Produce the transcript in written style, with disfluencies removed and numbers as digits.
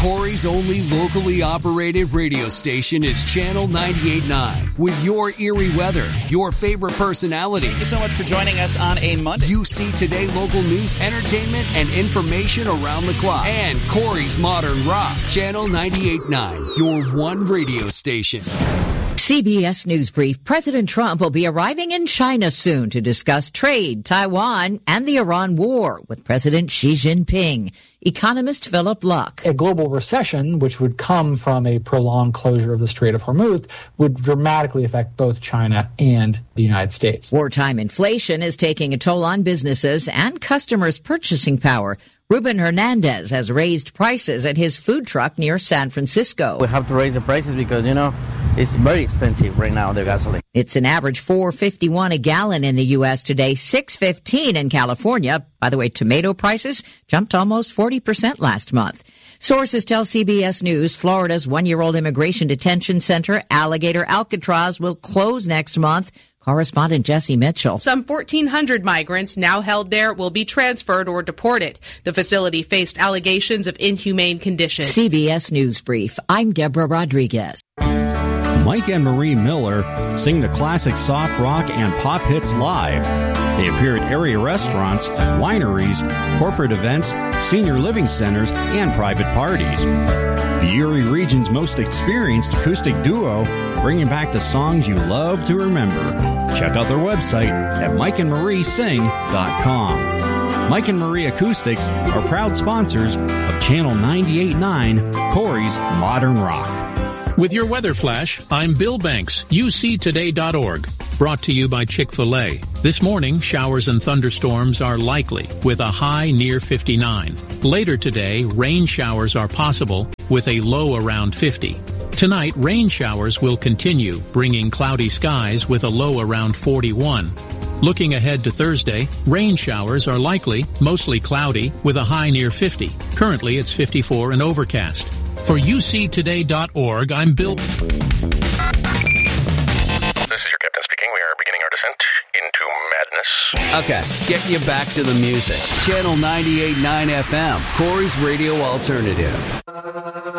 Corey's only locally operated radio station is Channel 98.9. With your eerie weather, your favorite personalities. Thank you so much for joining us on a Monday. UC Today local news, entertainment, and information around the clock. And Corey's Modern Rock. Channel 98.9, your one radio station. CBS News Brief. President Trump will be arriving in China soon to discuss trade, Taiwan, and the Iran war with President Xi Jinping. Economist Philip Luck. A global recession, which would come from a prolonged closure of the Strait of Hormuz, would dramatically affect both China and the United States. Wartime inflation is taking a toll on businesses and customers' purchasing power. Ruben Hernandez has raised prices at his food truck near San Francisco. We have to raise the prices because, it's very expensive right now, the gasoline. It's an average $4.51 a gallon in the U.S. today, $6.15 in California. By the way, tomato prices jumped almost 40% last month. Sources tell CBS News Florida's one-year-old immigration detention center, Alligator Alcatraz, will close next month. Correspondent Jesse Mitchell. Some 1,400 migrants now held there will be transferred or deported. The facility faced allegations of inhumane conditions. CBS News Brief. I'm Deborah Rodriguez. Mike and Marie Miller sing the classic soft rock and pop hits live. They appear at area restaurants, wineries, corporate events, senior living centers, and private parties. The Erie region's most experienced acoustic duo, bringing back the songs you love to remember. Check out their website at mikeandmarie.sing.com. Mike and Marie Acoustics are proud sponsors of Channel 98.9, Corey's Modern Rock. With your weather flash, I'm Bill Banks, uctoday.org. Brought to you by Chick-fil-A. This morning, showers and thunderstorms are likely, with a high near 59. Later today, rain showers are possible, with a low around 50. Tonight, rain showers will continue, bringing cloudy skies with a low around 41. Looking ahead to Thursday, rain showers are likely, mostly cloudy, with a high near 50. Currently, it's 54 and overcast. For uctoday.org, I'm Bill. This is your captain speaking. We are beginning our descent into madness. Okay, getting you back to the music. Channel 98.9 FM, Corey's Radio Alternative.